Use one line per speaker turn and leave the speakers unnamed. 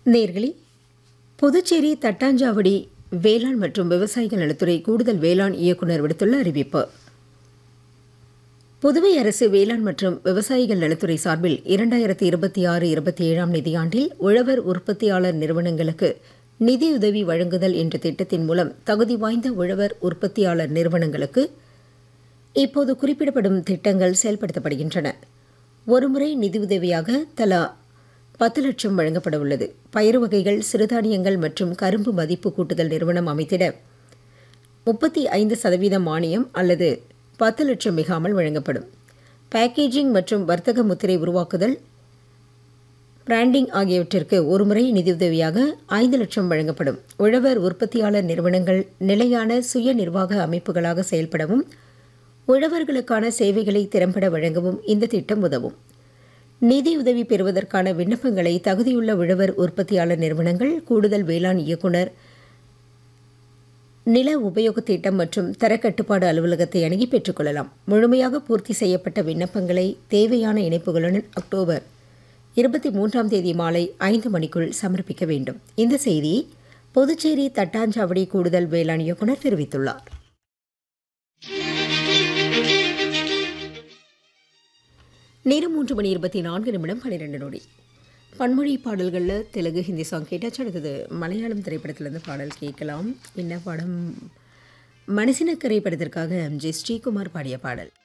நேர்களே, புதுச்சேரி தட்டாஞ்சாவடி வேளாண் மற்றும் விவசாயிகள் நலத்துறை கூடுதல் வேளாண் இயக்குநர் விடுத்துள்ள அறிவிப்பு. புதுவை அரசு வேளாண் மற்றும் விவசாயிகள் நலத்துறை சார்பில் 2026-27 நிதியாண்டில் உழவர் உற்பத்தியாளர் நிறுவனங்களுக்கு நிதியுதவி வழங்குதல் என்ற திட்டத்தின் மூலம் தகுதி வாய்ந்த உழவர் உற்பத்தியாளர் நிறுவனங்களுக்கு இப்போது குறிப்பிடப்படும் திட்டங்கள் செயல்படுத்தப்படுகின்றன. ஒருமுறை நிதியுதவியாக தலா 10 லட்சம் வழங்கப்பட உள்ளது. பயிறு வகைகள், சிறுதானியங்கள் மற்றும் கரும்பு மதிப்பு கூட்டுதல் நிறுவனம் அமைத்திட 35% மானியம் அல்லது 10 லட்சம் மிகாமல் வழங்கப்படும். பேக்கேஜிங் மற்றும் வர்த்தக முத்திரை உருவாக்குதல், பிராண்டிங் ஆகியவற்றிற்கு ஒருமுறை நிதியுதவியாக 5 லட்சம் வழங்கப்படும். உழவர் உற்பத்தியாளர் நிறுவனங்கள் நிலையான சுய நிர்வாக அமைப்புகளாக செயல்படவும் உழவர்களுக்கான சேவைகளை திறம்பட வழங்கவும் இந்த திட்டம் உதவும். நிதியுதவி பெறுவதற்கான விண்ணப்பங்களை தகுதியுள்ள உழவர் உற்பத்தியாளர் நிறுவனங்கள் கூடுதல் வேளாண் இயக்குநர், நில உபயோக திட்டம் மற்றும் தரக்கட்டுப்பாடு அலுவலகத்தை அணுகி பெற்றுக்கொள்ளலாம். முழுமையாக பூர்த்தி செய்யப்பட்ட விண்ணப்பங்களை தேவையான இணைப்புகளுடன் அக்டோபர் 23 மாலை 5 மணிக்குள் சமர்ப்பிக்க வேண்டும். இந்த செய்தியை புதுச்சேரி தட்டாஞ்சாவடி கூடுதல் வேளாண் இயக்குநர் தெரிவித்துள்ளார். நேரம் 3:24 பன்மொழி பாடல்களில் தெலுங்கு, ஹிந்தி சாங் கேட்டாச்சு. அடுத்தது மலையாளம் திரைப்படத்திலிருந்து பாடல் கேட்கலாம். என்ன படம்? மனசினக்கரை படத்திற்காக எம்.ஜி. ஸ்ரீகுமார் பாடிய பாடல்.